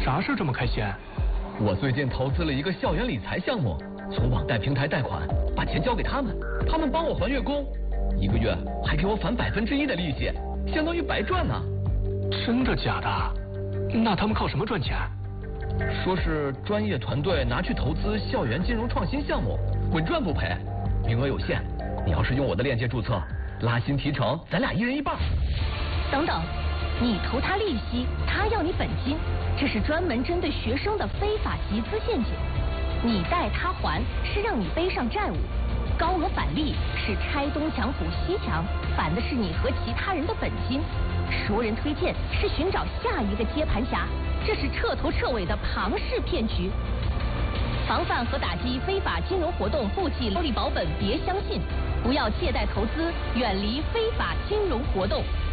啥事这么开心？ 我最近投资了一个校园理财项目，从网贷平台贷款，把钱交给他们，他们帮我还月供，1个月还给我返1%的利息，相当于白赚呢。 真的假的？那他们靠什么赚钱？ 说是专业团队拿去投资校园金融创新项目，稳赚不赔，名额有限。你要是用我的链接注册，拉新提成，咱俩1人1半。 等等，你投他利息，他要你本金，这是专门针对学生的非法集资陷阱。你贷他还是让你背上债务，高额返利是拆东墙补西墙，返的是你和其他人的本金。熟人推荐是寻找下一个接盘侠，这是彻头彻尾的庞氏骗局。防范和打击非法金融活动，不计暴利保本别相信，不要借贷投资，远离非法金融活动。